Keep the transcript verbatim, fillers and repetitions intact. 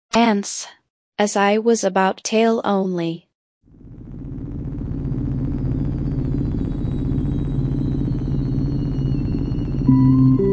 Ants, as I was about tail only. Thank you.